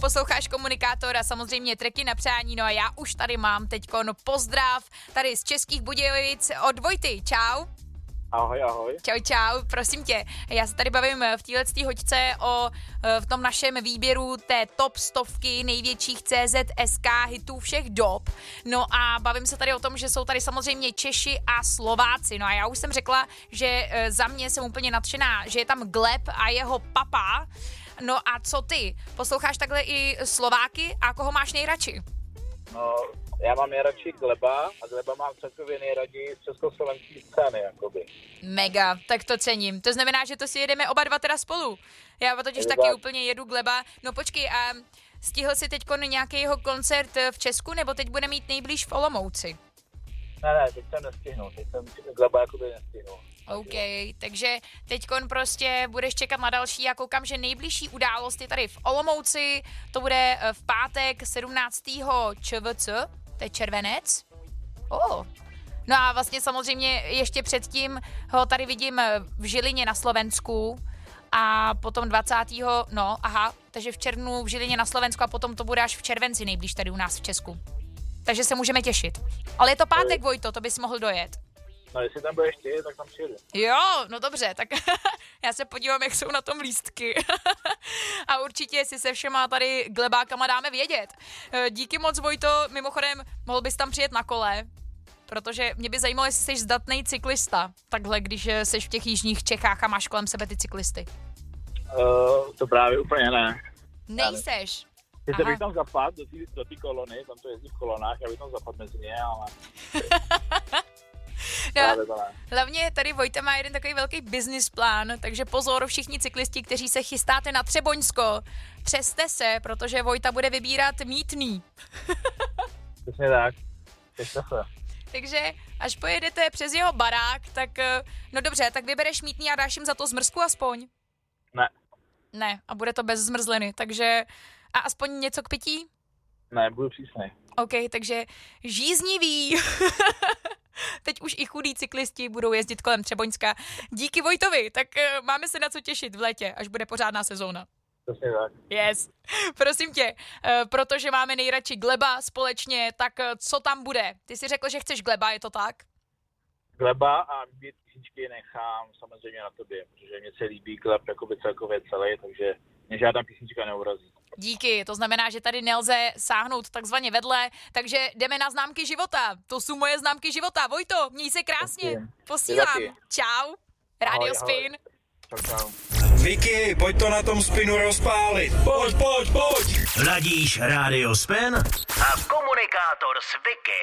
posloucháš Komunikátor a samozřejmě Treky na přání, no a já už tady mám teďko pozdrav tady z Českých Budějovic od Vojty, čau. Ahoj. Čau, prosím tě. Já se tady bavím v této hoďce v tom našem výběru té top 100 největších CZSK hitů všech dob. No a bavím se tady o tom, že jsou tady samozřejmě Češi a Slováci. No a já už jsem řekla, že za mě jsem úplně nadšená, že je tam Gleb a jeho papa. No a co ty? Posloucháš takhle i Slováky a koho máš nejradši? No, já mám nejradši Gleba a Gleba mám celkově nejraději z československé scény, jakoby. Mega, tak to cením. To znamená, že to si jedeme oba dva teda spolu. Já totiž taky úplně jedu Gleba. No počkej, a stihl jsi teďko nějaký jeho koncert v Česku, nebo teď bude mít nejblíž v Olomouci? Ne, teď jsem nestihnul, Gleba jakoby nestihnul. OK, takže teďkon prostě budeš čekat na další. Já koukám, že nejbližší událost je tady v Olomouci, to bude v pátek 17. ČVC, to je červenec. No a vlastně samozřejmě ještě předtím ho tady vidím v Žilině na Slovensku a potom 20. takže v červnu v Žilině na Slovensku a potom to bude až v červenci nejblíž tady u nás v Česku. Takže se můžeme těšit. Ale je to pátek, Vojto, to bys mohl dojet. No, jestli tam budeš ty, tak tam přijedu. Jo, no dobře, tak já se podívám, jak jsou na tom lístky. A určitě si se všema tady glebákama dáme vědět. Díky moc, Vojto, mimochodem, mohl bys tam přijet na kole, protože mě by zajímalo, jestli jsi zdatný cyklista, takhle, když jsi v těch jižních Čechách a máš kolem sebe ty cyklisty. To právě úplně ne. Nejseš. Sice bych tam zapad do té kolony, tam to jezdí v kolonách, já bych tam zapad mezi ně, ale... No, hlavně tady Vojta má jeden takový velký business plán, takže pozor všichni cyklisti, kteří se chystáte na Třeboňsko, třeste se, protože Vojta bude vybírat mýtný. Přesně tak, třeste se. Takže až pojedete přes jeho barák, tak no dobře, tak vybereš mýtný a dáš jim za to zmrzku aspoň? Ne, a bude to bez zmrzliny, takže a aspoň něco k pití? Ne, budu přísnej. OK, takže žíznivý. Teď už i chudí cyklisti budou jezdit kolem Třeboňska. Díky Vojtovi, tak máme se na co těšit v létě, až bude pořádná sezóna. Přesně tak. Yes. Prosím tě, protože máme nejradši Gleba společně, tak co tam bude? Ty jsi řekl, že chceš Gleba, je to tak? Gleba a výběr písničky nechám samozřejmě na tobě, protože mě se líbí Gleb jakoby celkově celý, takže mě žádná písnička neurazí. Díky, to znamená, že tady nelze sáhnout takzvaně vedle, takže jdeme na známky života. To jsou moje známky života. Vojto, měj se krásně. Posílám. Čau. Radio Spin. Čau. Vicky, pojď to na tom spinu rozpálit. Pojď. Ladíš Radio Spin a Komunikátor s Vicky.